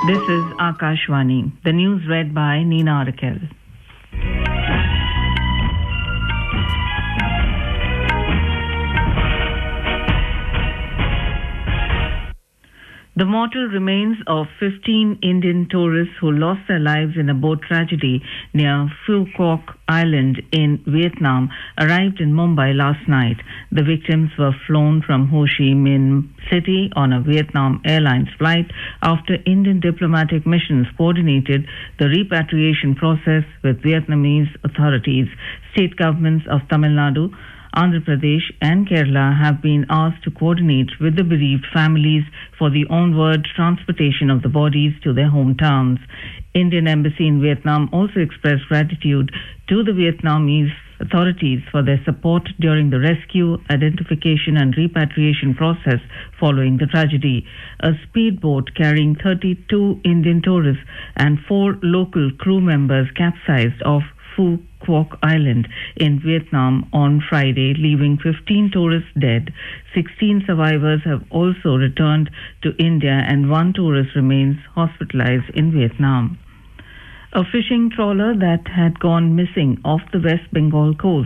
This is Akashvani. The news read by Nina Arakel. The mortal remains of 15 Indian tourists who lost their lives in a boat tragedy near Phu Quoc Island in Vietnam arrived in Mumbai last night. The victims were flown from Ho Chi Minh City on a Vietnam Airlines flight after Indian diplomatic missions coordinated the repatriation process with Vietnamese authorities. State governments of Tamil Nadu, Andhra Pradesh and Kerala have been asked to coordinate with the bereaved families for the onward transportation of the bodies to their hometowns. Indian Embassy in Vietnam also expressed gratitude to the Vietnamese authorities for their support during the rescue, identification and repatriation process following the tragedy. A speedboat carrying 32 Indian tourists and 4 local crew members capsized off Phu Quoc Island in Vietnam on Friday, leaving 15 tourists dead. 16 survivors have also returned to India and 1 tourist remains hospitalized in Vietnam. A fishing trawler that had gone missing off the West Bengal coast